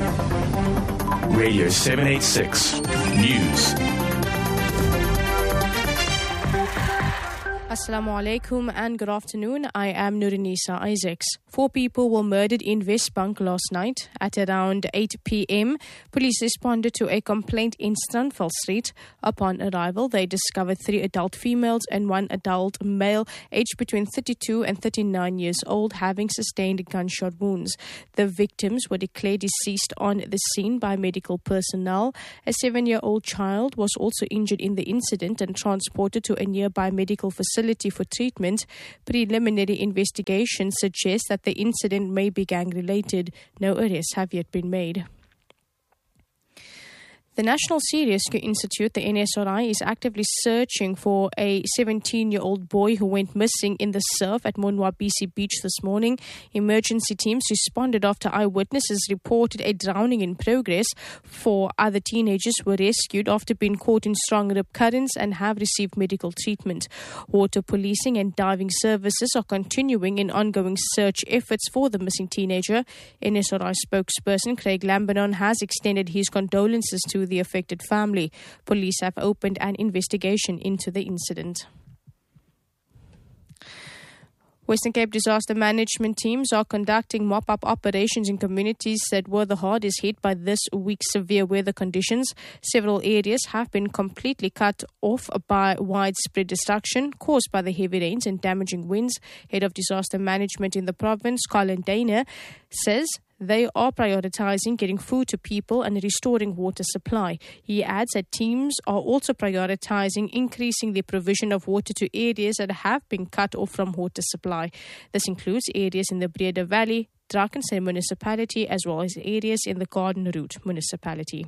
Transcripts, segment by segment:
Radio 786 News. Assalamu alaikum and good afternoon. I am Nurinisa Isaacs. 4 people were murdered in Westbank last night. At around 8 p.m., police responded to a complaint in Stanfell Street. Upon arrival, they discovered 3 adult females and 1 adult male aged between 32 and 39 years old having sustained gunshot wounds. The victims were declared deceased on the scene by medical personnel. A 7-year-old child was also injured in the incident and transported to a nearby medical facility for treatment. Preliminary investigations suggest that the incident may be gang-related. No arrests have yet been made. The National Sea Rescue Institute, the NSRI, is actively searching for a 17-year-old boy who went missing in the surf at Monwabisi Beach this morning. Emergency teams responded after eyewitnesses reported a drowning in progress. 4 other teenagers were rescued after being caught in strong rip currents and have received medical treatment. Water policing and diving services are continuing in ongoing search efforts for the missing teenager. NSRI spokesperson Craig Lambinon has extended his condolences to the affected family. Police have opened an investigation into the incident. Western Cape disaster management teams are conducting mop-up operations in communities that were the hardest hit by this week's severe weather conditions. Several areas have been completely cut off by widespread destruction caused by the heavy rains and damaging winds. Head of disaster management in the province, Colin Dana, says they are prioritizing getting food to people and restoring water supply. He adds that teams are also prioritizing increasing the provision of water to areas that have been cut off from water supply. This includes areas in the Breda Valley, Drakensberg municipality, as well as areas in the Garden Route municipality.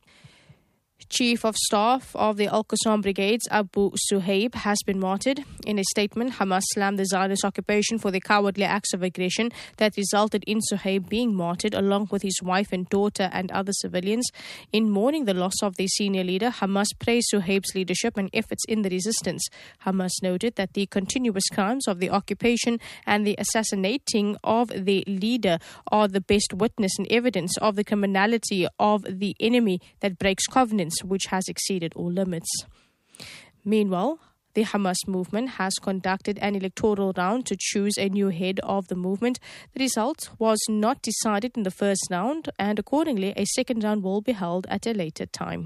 Chief of Staff of the Al-Qassam Brigades, Abu Suhaib, has been martyred. In a statement, Hamas slammed the Zionist occupation for the cowardly acts of aggression that resulted in Suhaib being martyred along with his wife and daughter and other civilians. In mourning the loss of their senior leader, Hamas praised Suhaib's leadership and efforts in the resistance. Hamas noted that the continuous crimes of the occupation and the assassinating of the leader are the best witness and evidence of the criminality of the enemy that breaks covenants, which has exceeded all limits. Meanwhile, the Hamas movement has conducted an electoral round to choose a new head of the movement. The result was not decided in the first round, and accordingly, a second round will be held at a later time.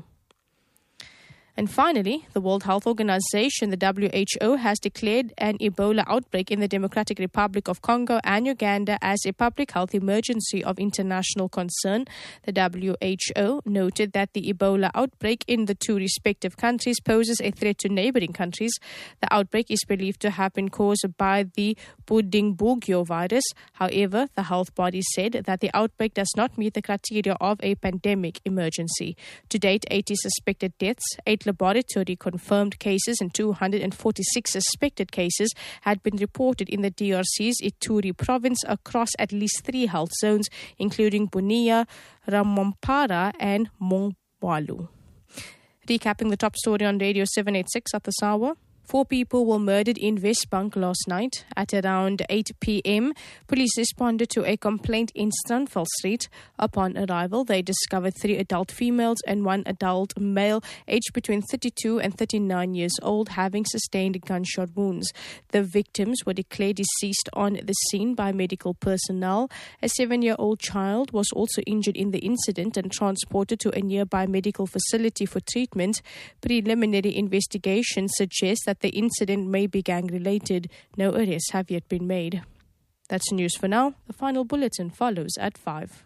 And finally, the World Health Organization, the WHO, has declared an Ebola outbreak in the Democratic Republic of Congo and Uganda as a public health emergency of international concern. The WHO noted that the Ebola outbreak in the 2 respective countries poses a threat to neighboring countries. The outbreak is believed to have been caused by the Bundibugyo virus. However, the health body said that the outbreak does not meet the criteria of a pandemic emergency. To date, 80 suspected deaths, 8 laboratory confirmed cases and 246 suspected cases had been reported in the DRC's Ituri province across at least 3 health zones, including Bunia, Ramampara and Mongwalu. Recapping the top story on Radio 786 at this hour. 4 people were murdered in Westbank last night. At around 8 p.m., police responded to a complaint in Stanfell Street. Upon arrival, they discovered 3 adult females and 1 adult male aged between 32 and 39 years old having sustained gunshot wounds. The victims were declared deceased on the scene by medical personnel. A 7-year-old child was also injured in the incident and transported to a nearby medical facility for treatment. Preliminary investigations suggest that the incident may be gang-related. No arrests have yet been made. That's the news for now. The final bulletin follows at 5.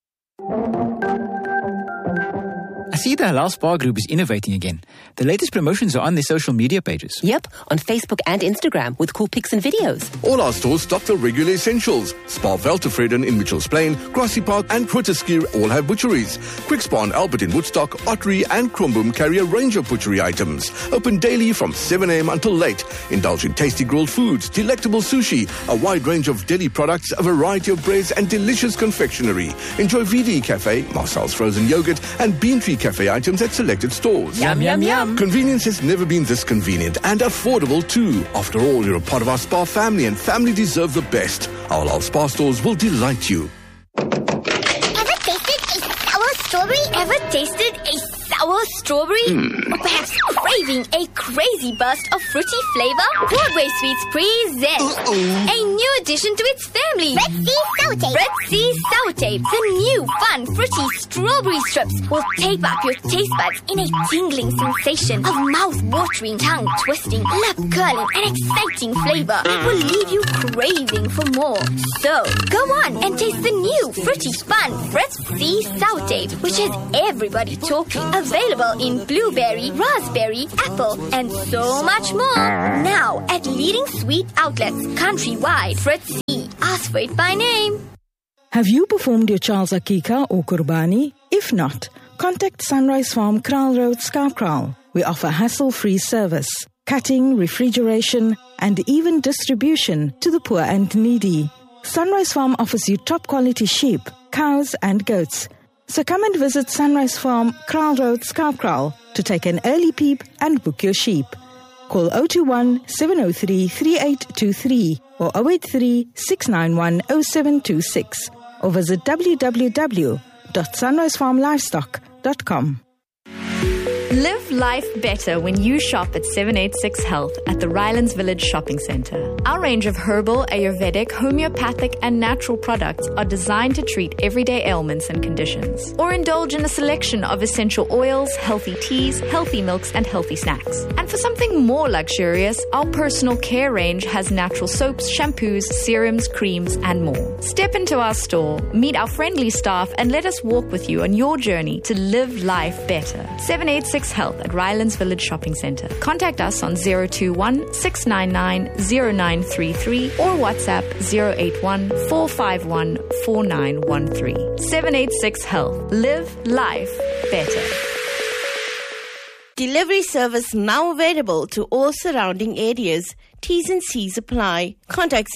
I see the Halal Spa Group is innovating again. The latest promotions are on their social media pages. Yep, on Facebook and Instagram with cool pics and videos. All our stores stock the regular essentials. Spa Veltevreden in Mitchells Plain, Grassy Park and Grooteskier all have butcheries. Quick Spa and Albert in Woodstock, Ottery and Kromboom carry a range of butchery items. Open daily from 7 a.m. until late. Indulge in tasty grilled foods, delectable sushi, a wide range of deli products, a variety of breads and delicious confectionery. Enjoy VD Cafe, Marcel's frozen yogurt and Bean Tree Cafe items at selected stores. Yum, yum, yum. Convenience has never been this convenient and affordable too. After all, you're a part of our spa family and family deserve the best. Our Spa stores will delight you. Ever tasted a strawberry? Ever tasted a sour strawberry? Or perhaps craving a crazy burst of fruity flavor? Broadway Sweets presents a new addition to its family. Red Sea Sour Tape. Red Sea Sour Tape. The new fun fruity strawberry strips will tape up your taste buds in a tingling sensation of mouth-watering, tongue-twisting, lip-curling and exciting flavor. It will leave you craving for more. So, go on and taste the new fruity fun Red Sea Sour Tape, which has everybody talking. Available in blueberry, raspberry, apple, and so much more. Now at leading sweet outlets countrywide. Fritz C. Ask for it by name. Have you performed your child's akika or kurbani? If not, contact Sunrise Farm Kraal Road, Skarkraal. We offer hassle-free service, cutting, refrigeration, and even distribution to the poor and needy. Sunrise Farm offers you top-quality sheep, cows, and goats. So come and visit Sunrise Farm, Kraal Road, Skarkraal to take an early peep and book your sheep. Call 021-703-3823 or 083-691-0726 or visit www.sunrisefarmlivestock.com. Live life better when you shop at 786 Health at the Rylands Village Shopping Centre. Our range of herbal, Ayurvedic, homeopathic and natural products are designed to treat everyday ailments and conditions. Or indulge in a selection of essential oils, healthy teas, healthy milks and healthy snacks. And for something more luxurious, our personal care range has natural soaps, shampoos, serums, creams and more. Step into our store, meet our friendly staff and let us walk with you on your journey to live life better. 786 Health at Rylands Village Shopping Centre. Contact us on 021-699-0933 or WhatsApp 081-451-4913. 786 Health. Live life better. Delivery service now available to all surrounding areas. T's and C's apply. Contact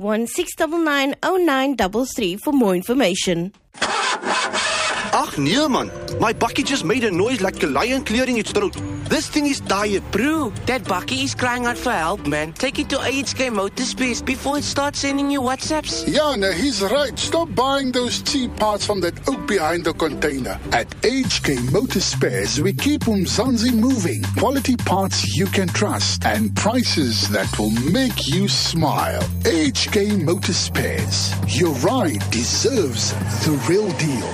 021-699-0933 for more information. Ach nee man, my bakkie just made a noise like a lion clearing its throat. This thing is dire. Bro, that bakkie is crying out for help, man. Take it to AHK Motorspace before it starts sending you WhatsApps. Yeah, no, he's right. Stop buying those cheap parts from that oak behind the container. At AHK Motorspares, we keep Umzansi moving. Quality parts you can trust and prices that will make you smile. AHK Motorspares. Your ride deserves the real deal.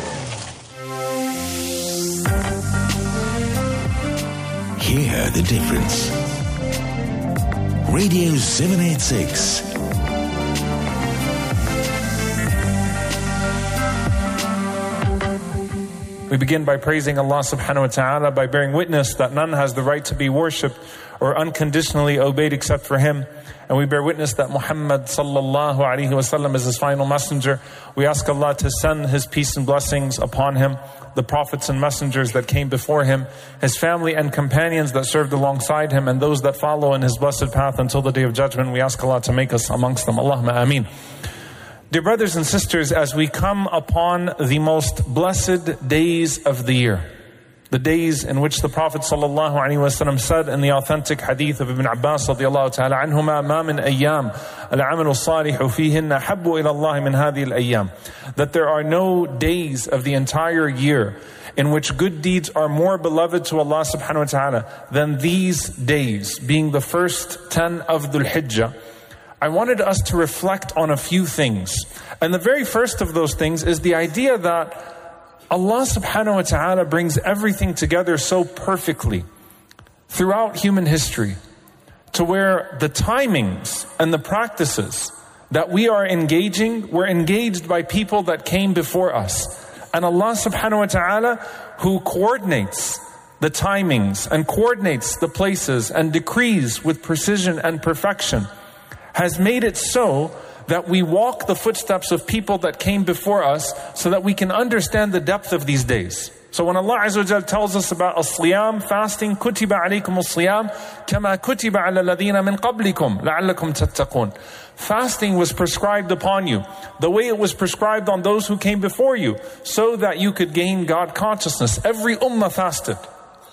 Hear the difference. Radio 786. We begin by praising Allah subhanahu wa ta'ala, by bearing witness that none has the right to be worshipped or unconditionally obeyed except for Him. And we bear witness that Muhammad sallallahu alaihi wasallam is His final messenger. We ask Allah to send His peace and blessings upon Him, the prophets and messengers that came before Him, His family and companions that served alongside Him, and those that follow in His blessed path until the Day of Judgment. We ask Allah to make us amongst them. Allahumma ameen. Dear brothers and sisters, as we come upon the most blessed days of the year, the days in which the Prophet ﷺ said in the authentic hadith of Ibn Abbas radiyallahu ta'ala anhuma, ma min ayyam al-amalu salihu fihinna habbu ila Allah min hadhihi al-ayyam, that there are no days of the entire year in which good deeds are more beloved to Allah subhanahu wa ta'ala than these days, being the first 10 of Dhul Hijjah. I wanted us to reflect on a few things. And the very first of those things is the idea that Allah subhanahu wa ta'ala brings everything together so perfectly throughout human history, to where the timings and the practices that we are engaging were engaged by people that came before us. And Allah subhanahu wa ta'ala, who coordinates the timings and coordinates the places and decrees with precision and perfection, has made it so that we walk the footsteps of people that came before us so that we can understand the depth of these days. So when Allah Azza wa Jal tells us about as-siyam, fasting, kutiba alaykum as-siyam, kama kutiba ala alladhina min qablikum, la'allakum tattaqun. Fasting was prescribed upon you, the way it was prescribed on those who came before you, so that you could gain God consciousness. Every ummah fasted.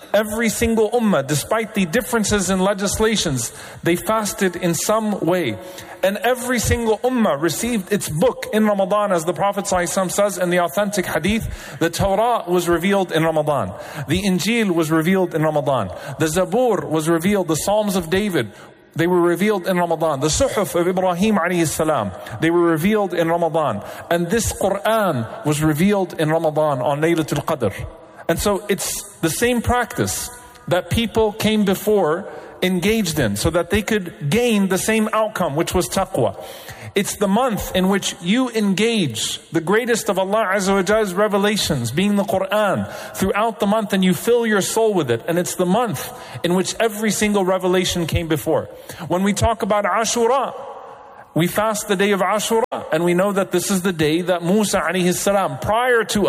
every single ummah, despite the differences in legislations, they fasted in some way. And every single ummah received its book in Ramadan, as the Prophet ﷺ says in the authentic hadith. The Torah was revealed in Ramadan. The Injil was revealed in Ramadan. The Zabur was revealed. The Psalms of David, they were revealed in Ramadan. The Suhuf of Ibrahim alayhi salam, they were revealed in Ramadan. And this Quran was revealed in Ramadan on Laylatul Qadr. And so it's the same practice that people came before engaged in, so that they could gain the same outcome, which was taqwa. It's the month in which you engage the greatest of Allah Azza wa Jalla's revelations, being the Quran, throughout the month, and you fill your soul with it. And it's the month in which every single revelation came before. When we talk about Ashura, we fast the day of Ashura, and we know that this is the day that Musa alayhi salam, prior to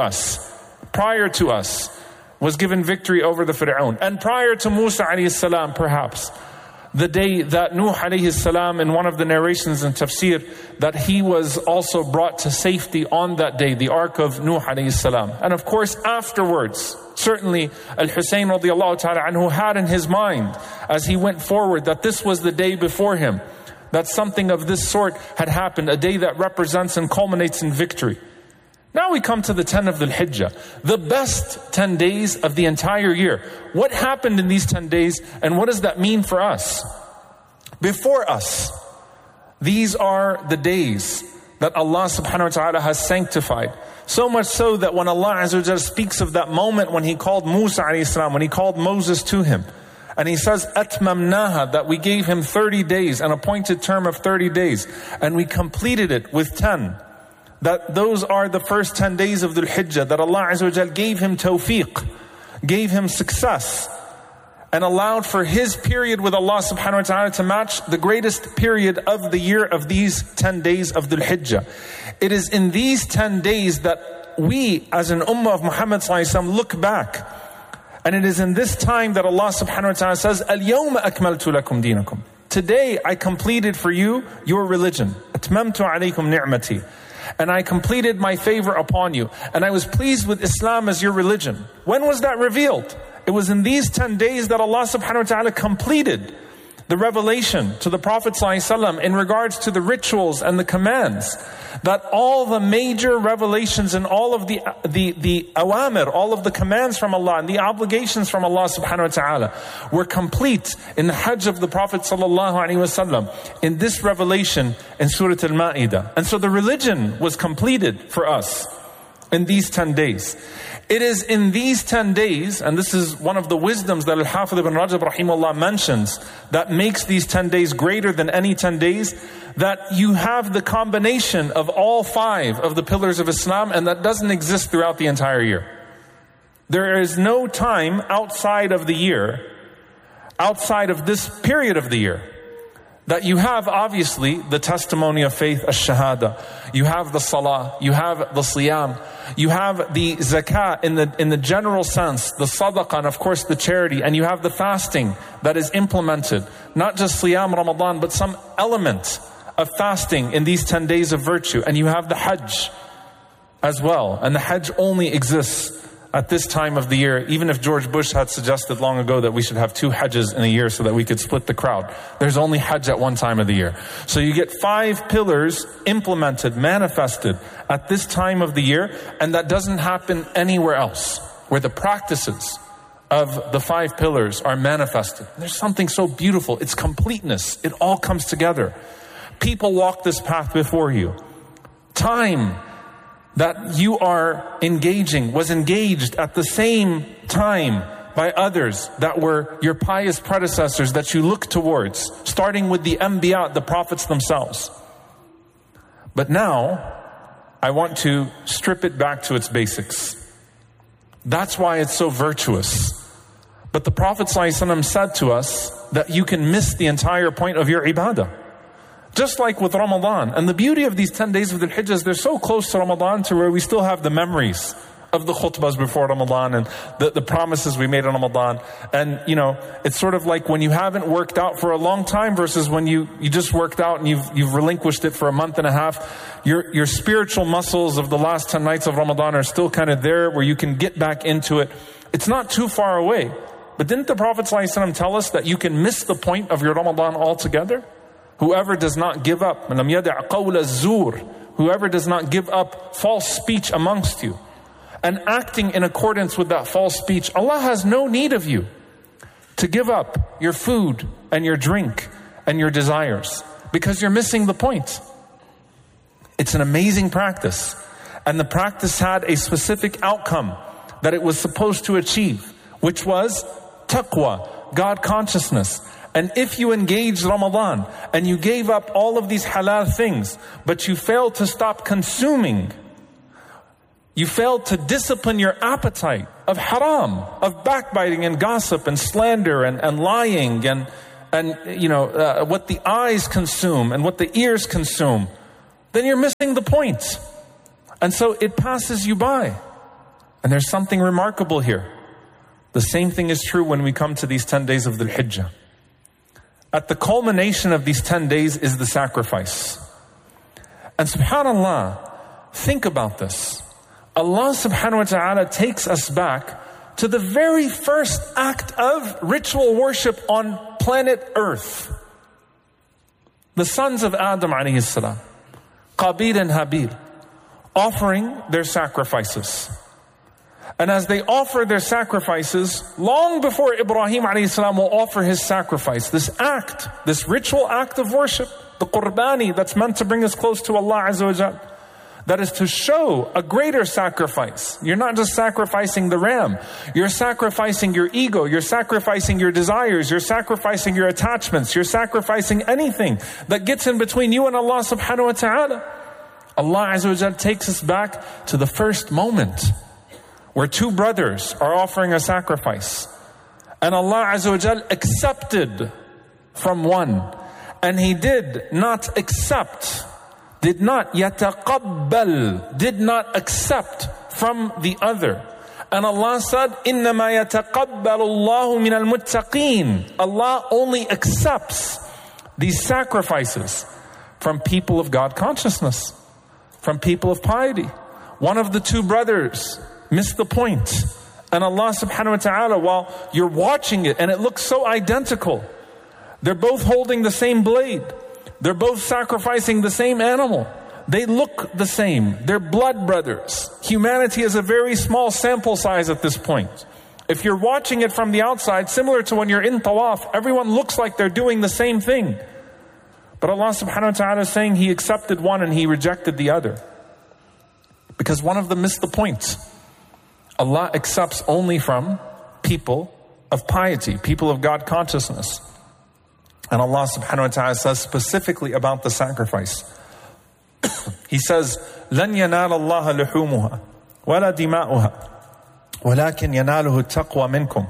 us, was given victory over the Fir'aun. And prior to Musa alayhi salam, perhaps, the day that Nuh alayhi salam, in one of the narrations in tafsir, that he was also brought to safety on that day, the ark of Nuh alayhi salam. And of course, afterwards, certainly Al-Hussein radiallahu ta'ala anhu had in his mind, as he went forward, that this was the day before him, that something of this sort had happened, a day that represents and culminates in victory. Now we come to the 10 of Dhul Hijjah, the best 10 days of the entire year. What happened in these 10 days, and what does that mean for us? Before us, these are the days that Allah subhanahu wa ta'ala has sanctified. So much so that when Allah Azza wa Jalla speaks of that moment when He called Musa alayhi salam, when He called Moses to Him, and He says, Atmamnaha, that we gave him 30 days, an appointed term of 30 days, and we completed it with 10. That those are the first 10 days of Dhul Hijjah, that Allah Azza wa Jal gave him tawfiq, gave him success, and allowed for his period with Allah subhanahu wa ta'ala to match the greatest period of the year of these 10 days of Dhul Hijjah. It is in these 10 days that we, as an ummah of Muhammad sallallahu alaihi wasallam, look back. And it is in this time that Allah subhanahu wa ta'ala says, Al-yawma akmaltu lakum dinakum. Today I completed for you your religion. Atmamtu alaykum ni'mati. And I completed my favor upon you. And I was pleased with Islam as your religion. When was that revealed? It was in these 10 days that Allah subhanahu wa ta'ala completed the revelation to the Prophet ﷺ in regards to the rituals and the commands. That all the major revelations and all of the awamir, all of the commands from Allah and the obligations from Allah subhanahu wa ta'ala were complete in the Hajj of the Prophet ﷺ in this revelation in Surah Al-Ma'idah. And so the religion was completed for us in these 10 days. It is in these 10 days, and this is one of the wisdoms that Al-Hafidh ibn Rajab rahimahullah mentions, that makes these 10 days greater than any 10 days, that you have the combination of all 5 of the pillars of Islam, and that doesn't exist throughout the entire year. There is no time outside of the year, outside of this period of the year, that you have obviously the testimony of faith, ash-shahada. You have the salah, you have the siyam, you have the zakah in the general sense, the sadaqah, and of course the charity, and you have the fasting that is implemented. Not just siyam Ramadan, but some element of fasting in these 10 days of virtue. And you have the hajj as well. And the hajj only exists at this time of the year, even if George Bush had suggested long ago that we should have 2 hajjs in a year so that we could split the crowd. There's only hajj at one time of the year. So you get 5 pillars implemented, manifested at this time of the year, and that doesn't happen anywhere else, where the practices of the 5 pillars are manifested. There's something so beautiful. It's completeness. It all comes together. People walk this path before you. Time that you are engaging was engaged at the same time by others that were your pious predecessors that you look towards, starting with the Anbiya, the prophets themselves. But now, I want to strip it back to its basics. That's why it's so virtuous. But the Prophet ﷺ said to us that you can miss the entire point of your ibadah. Just like with Ramadan. And the beauty of these 10 days of Dhul Hijjah is they're so close to Ramadan to where we still have the memories of the khutbahs before Ramadan and the promises we made on Ramadan. And, you know, it's sort of like when you haven't worked out for a long time versus when you just worked out and you've relinquished it for a month and a half. Your spiritual muscles of the last 10 nights of Ramadan are still kind of there where you can get back into it. It's not too far away. But didn't the Prophet ﷺ tell us that you can miss the point of your Ramadan altogether? Whoever does not give up, whoever does not give up false speech amongst you, and acting in accordance with that false speech, Allah has no need of you to give up your food and your drink and your desires, because you're missing the point. It's an amazing practice. And the practice had a specific outcome that it was supposed to achieve, which was taqwa, God consciousness. And if you engaged Ramadan and you gave up all of these halal things, but you failed to stop consuming, you failed to discipline your appetite of haram, of backbiting and gossip and slander and lying and what the eyes consume and what the ears consume, then you're missing the point. And so it passes you by. And there's something remarkable here. The same thing is true when we come to these 10 days of Dhul Hijjah. At the culmination of these 10 days is the sacrifice. And subhanAllah, think about this. Allah subhanahu wa ta'ala takes us back to the very first act of ritual worship on planet Earth. The sons of Adam alayhi salam, Qabil and Habil, offering their sacrifices. And as they offer their sacrifices, long before Ibrahim alayhi salam will offer his sacrifice, this act, this ritual act of worship, the qurbani that's meant to bring us close to Allah Azza wa Jal, that is to show a greater sacrifice. You're not just sacrificing the ram, you're sacrificing your ego, you're sacrificing your desires, you're sacrificing your attachments, you're sacrificing anything that gets in between you and Allah subhanahu wa ta'ala. Allah Azza wa Jal takes us back to the first moment where two brothers are offering a sacrifice. And Allah Azza wa Jal accepted from one. And He did not accept, did not yataqabbal, did not accept from the other. And Allah said, إِنَّمَا يَتَقَبَّلُ اللَّهُ مِنَ الْمُتَّقِينَ. Allah only accepts these sacrifices from people of God consciousness, from people of piety. One of the two brothers missed the point. And Allah subhanahu wa ta'ala, while you're watching it and it looks so identical, they're both holding the same blade. They're both sacrificing the same animal. They look the same. They're blood brothers. Humanity is a very small sample size at this point. If you're watching it from the outside, similar to when you're in tawaf, everyone looks like they're doing the same thing. But Allah subhanahu wa ta'ala is saying He accepted one and He rejected the other. Because one of them missed the point. Allah accepts only from people of piety, people of God consciousness. And Allah subhanahu wa ta'ala says specifically about the sacrifice. He says, لَنْ يَنَالَ اللَّهَ لُحُومُهَا وَلَا دِمَاؤُهَا وَلَكِنْ يَنَالُهُ التَّقْوَى مِنْكُمْ.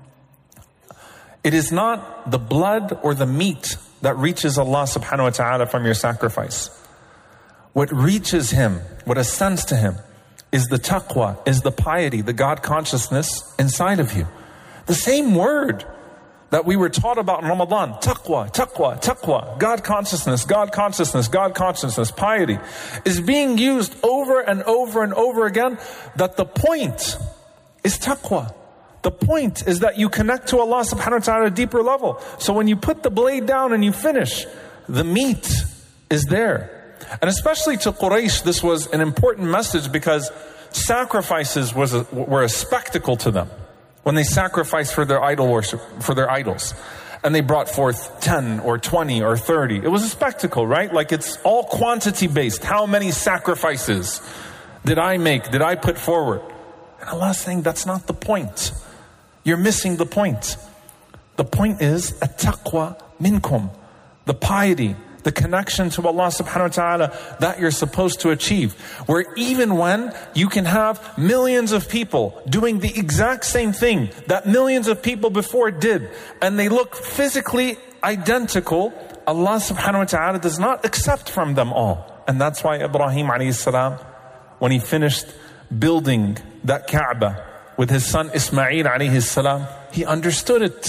It is not the blood or the meat that reaches Allah subhanahu wa ta'ala from your sacrifice. What reaches Him, what ascends to Him, is the taqwa, is the piety, the God consciousness inside of you. The same word that we were taught about in Ramadan, taqwa, taqwa, taqwa, God consciousness, God consciousness, God consciousness, piety, is being used over and over and over again, that the point is taqwa. The point is that you connect to Allah subhanahu wa ta'ala at a deeper level. So when you put the blade down and you finish, the meat is there. And especially to Quraysh, this was an important message because sacrifices were a spectacle to them. When they sacrificed for their idol worship, for their idols. And they brought forth 10 or 20 or 30. It was a spectacle, right? Like it's all quantity based. How many sacrifices did I make? Did I put forward? And Allah's saying that's not the point. You're missing the point. The point is at-taqwa minkum. The piety, the connection to Allah subhanahu wa ta'ala that you're supposed to achieve. Where even when you can have millions of people doing the exact same thing that millions of people before did, and they look physically identical, Allah subhanahu wa ta'ala does not accept from them all. And that's why Ibrahim alayhi salam, when he finished building that Kaaba with his son Ismail alayhi salam, he understood it.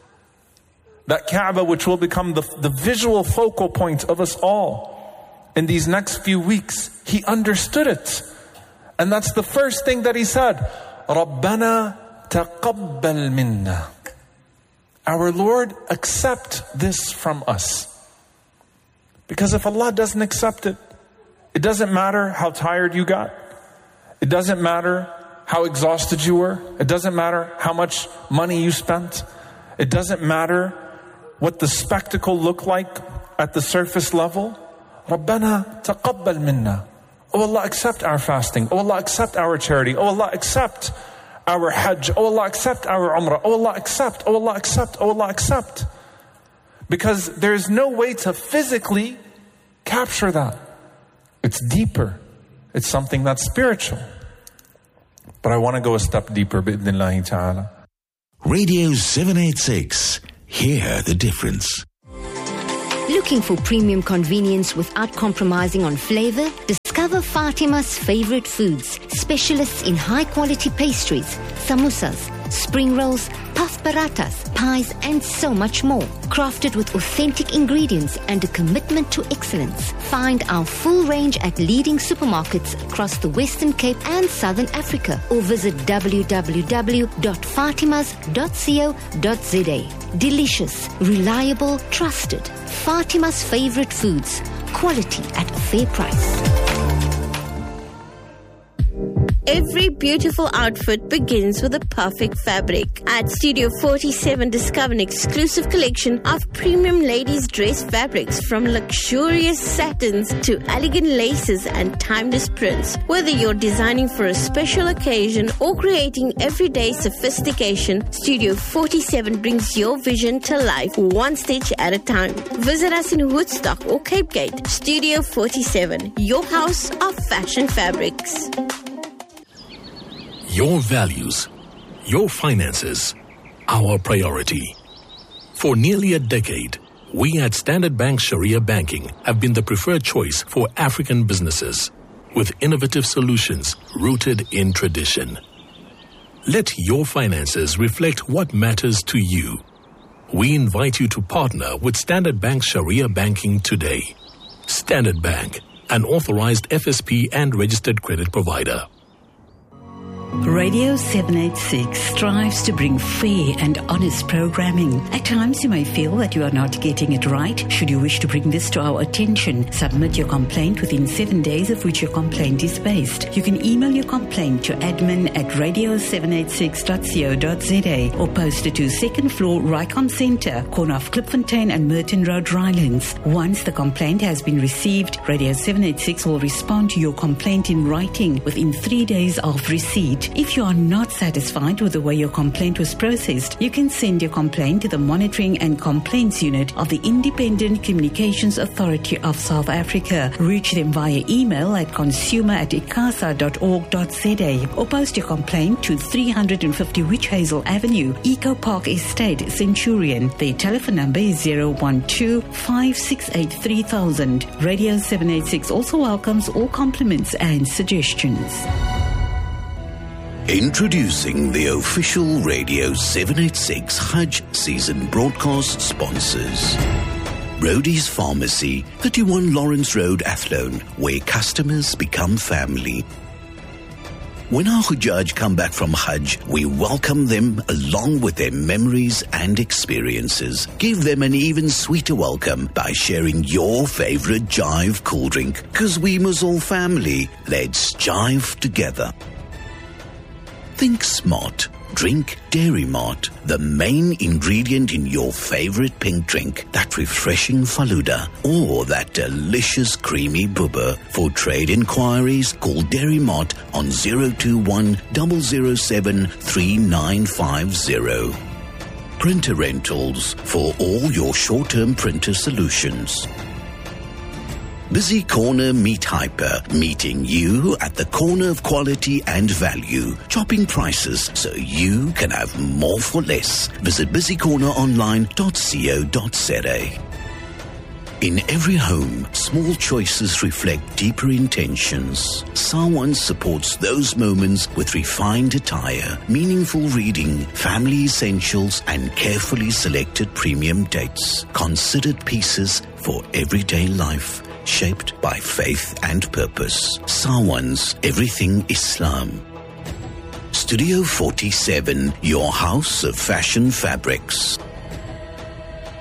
That Kaaba which will become the visual focal point of us all in these next few weeks, he understood it. And that's the first thing that he said, رَبَّنَا تَقَبَّلْ مِنَّا. our Lord, accept this from us. Because if Allah doesn't accept it, it doesn't matter how tired you got. It doesn't matter how exhausted you were. It doesn't matter how much money you spent. It doesn't matter what the spectacle looked like at the surface level. Rabbana taqabbal minna. Oh Allah, accept our fasting. Oh Allah, accept our charity. Oh Allah, accept our hajj. Oh Allah, accept our umrah. Oh Allah, accept. Oh Allah, accept. Oh Allah, accept. Because there's no way to physically capture that. It's deeper. It's something that's spiritual. But I want to go a step deeper, bi'idhnillahi ta'ala. Radio 786. Hear the difference. Looking for premium convenience without compromising on flavor? Discover Fatima's favorite foods. Specialists in high-quality pastries, samosas, spring rolls, puff parathas, pies, and so much more. Crafted with authentic ingredients and a commitment to excellence. Find our full range at leading supermarkets across the Western Cape and Southern Africa, or visit www.fatimas.co.za. Delicious, reliable, trusted. Fatima's favorite foods. Quality at a fair price. Every beautiful outfit begins with a perfect fabric. At Studio 47, discover an exclusive collection of premium ladies' dress fabrics, from luxurious satins to elegant laces and timeless prints. Whether you're designing for a special occasion or creating everyday sophistication, Studio 47 brings your vision to life, one stitch at a time. Visit us in Woodstock or Cape Gate. Studio 47, your house of fashion fabrics. Your values, your finances, our priority. For nearly a decade, we at Standard Bank Sharia Banking have been the preferred choice for African businesses, with innovative solutions rooted in tradition. Let your finances reflect what matters to you. We invite you to partner with Standard Bank Sharia Banking today. Standard Bank, an authorized FSP and registered credit provider. Radio 786 strives to bring fair and honest programming. At times you may feel that you are not getting it right. Should you wish to bring this to our attention, submit your complaint within 7 days of which your complaint is based. You can email your complaint to admin@radio786.co.za or post it to 2nd floor Rycon Centre, corner of Klipfontein and Merton Road, Rylands. Once the complaint has been received, Radio 786 will respond to your complaint in writing within 3 days of receipt. If you are not satisfied with the way your complaint was processed, you can send your complaint to the Monitoring and Complaints Unit of the Independent Communications Authority of South Africa. Reach them via email at consumer@icasa.org.za or post your complaint to 350 Witch Hazel Avenue, Eco Park Estate, Centurion. Their telephone number is 012-568-3000. Radio 786 also welcomes all compliments and suggestions. Introducing the official Radio 786 Hajj season broadcast sponsors. Brody's Pharmacy, 31 Lawrence Road, Athlone, where customers become family. When our Hujjaj come back from Hajj, we welcome them along with their memories and experiences. Give them an even sweeter welcome by sharing your favorite Jive cool drink. 'Cause we must all family. Let's jive together. Think smart. Drink Dairy Mart, the main ingredient in your favorite pink drink, that refreshing Faluda, or that delicious creamy bubba. For trade inquiries, call Dairy Mart on 021 007 3950. Printer Rentals, for all your short-term printer solutions. Busy Corner Meat Hyper, meeting you at the corner of quality and value. Chopping prices so you can have more for less. Visit busycorneronline.co.za. In every home, small choices reflect deeper intentions. Sawan supports those moments with refined attire, meaningful reading, family essentials, and carefully selected premium dates. Considered pieces for everyday life. Shaped by faith and purpose. Sawan's Everything Islam. Studio 47, your house of fashion fabrics.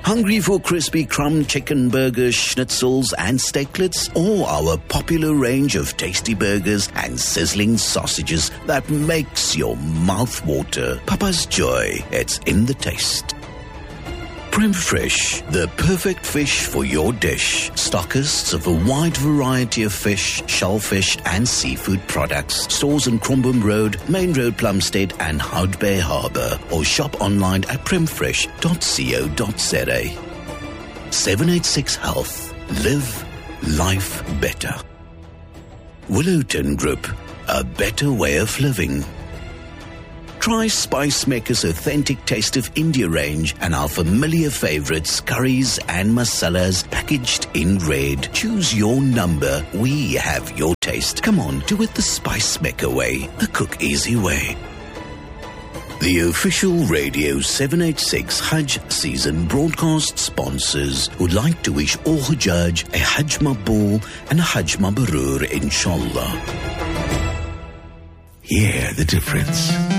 Hungry for crispy crumb chicken burgers, schnitzels and steaklets, or our popular range of tasty burgers and sizzling sausages that makes your mouth water? Papa's Joy, it's in the taste. Prim Fresh, the perfect fish for your dish. Stockists of a wide variety of fish, shellfish and seafood products. Stores on Crombum Road, Main Road, Plumstead and Hout Bay Harbour. Or shop online at primfresh.co.za. 786 Health. Live life better. Willowton Group, a better way of living. Try Spice Maker's authentic Taste of India range and our familiar favorites, curries and masalas packaged in red. Choose your number. We have your taste. Come on, do it the Spice Maker way, the cook easy way. The official Radio 786 Hajj season broadcast sponsors would like to wish all Hujjaj a Hajj Maqbool and a Hajj Mabrur, inshallah. Hear the difference.